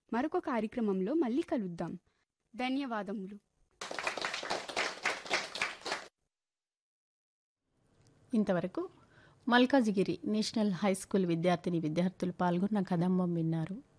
మరొక కార్యక్రమంలో మళ్ళీ కలుద్దాం. ధన్యవాదములు. ఇంతవరకు మల్కాజిగిరి నేషనల్ హై స్కూల్ విద్యార్థిని విద్యార్థులు పాల్గొన్న కదంబం విన్నారు.